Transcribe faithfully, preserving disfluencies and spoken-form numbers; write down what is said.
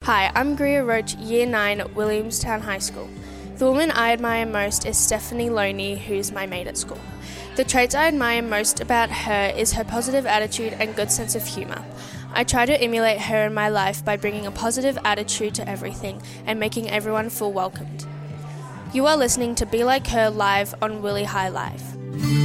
Hi, I'm Greer Roach, Year nine at Williamstown High School. The woman I admire most is Stephanie Loney, who's my mate at school. The traits I admire most about her is her positive attitude and good sense of humour. I try to emulate her in my life by bringing a positive attitude to everything and making everyone feel welcomed. You are listening to Be Like Her live on Willie High Live.